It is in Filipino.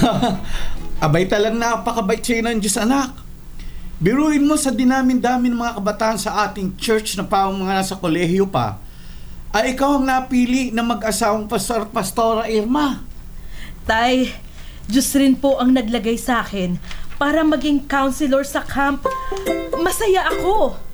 Abay talang napakabait sa'yo ng Diyos, anak. Biruin mo sa dinamin-dami ng mga kabataan sa ating church na pa mga nasa kolehiyo pa, ay ikaw ang napili na mag-asawang Pastora Irma. Tay, Diyos rin po ang naglagay sa akin para maging counselor sa camp. Masaya ako.